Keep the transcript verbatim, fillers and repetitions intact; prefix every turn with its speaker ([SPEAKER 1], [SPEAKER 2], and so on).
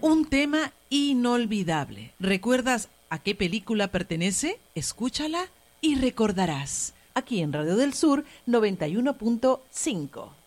[SPEAKER 1] Un tema inolvidable. ¿Recuerdas a qué película pertenece? Escúchala y recordarás.
[SPEAKER 2] Aquí en Radio del Sur noventa y uno punto cinco.